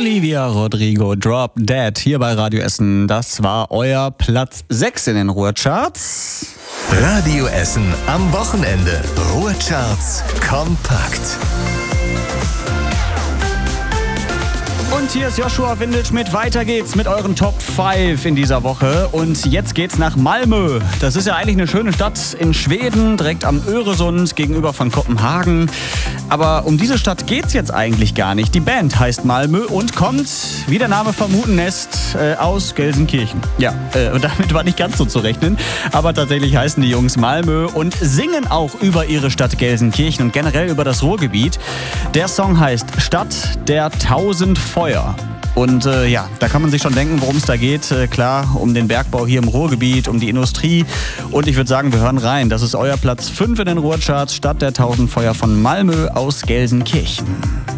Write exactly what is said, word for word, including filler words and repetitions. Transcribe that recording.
Olivia Rodrigo, Drop Dead, hier bei Radio Essen. Das war euer Platz sechs in den Ruhrcharts. Radio Essen am Wochenende. Ruhrcharts kompakt. Und hier ist Joshua Windisch mit Weiter geht's mit euren Top fünf in dieser Woche. Und jetzt geht's nach Malmö. Das ist ja eigentlich eine schöne Stadt in Schweden, direkt am Öresund gegenüber von Kopenhagen. Aber um diese Stadt geht's jetzt eigentlich gar nicht. Die Band heißt Malmö und kommt, wie der Name vermuten lässt, äh, aus Gelsenkirchen. Ja, äh, damit war nicht ganz so zu rechnen. Aber tatsächlich heißen die Jungs Malmö und singen auch über ihre Stadt Gelsenkirchen und generell über das Ruhrgebiet. Der Song heißt Stadt der tausend Feuer. Und äh, ja, da kann man sich schon denken, worum es da geht. Äh, klar, um den Bergbau hier im Ruhrgebiet, um die Industrie. Und ich würde sagen, wir hören rein. Das ist euer Platz fünf in den Ruhrcharts, Stadt der tausend Feuer von Malmö aus Gelsenkirchen.